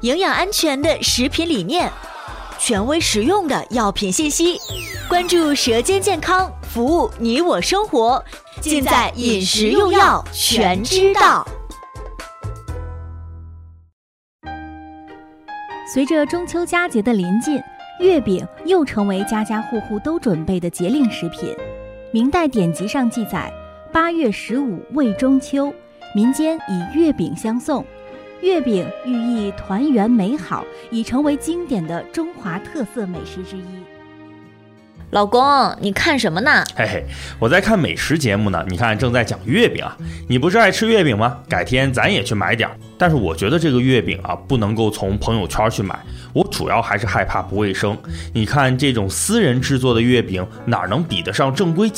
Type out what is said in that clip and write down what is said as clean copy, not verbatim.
营养安全的食品理念，权威实用的药品信息，关注舌尖健康，服务你我生活，尽在饮食用药全知道。 随着中秋佳节的临近，月饼又成为家家户户都准备的节令食品。明代典籍上记载，8月15为中秋，民间以月饼相送。月饼寓意团圆美好，已成为经典的中华特色美食之一。 老公，你看什么呢？ 嘿嘿，我在看美食节目呢。你看，正在讲月饼啊。你不是爱吃月饼吗？改天咱也去买点。但是我觉得这个月饼啊，不能够从朋友圈去买。我主要还是害怕不卫生。你看这种私人制作的月饼，哪能比得上正规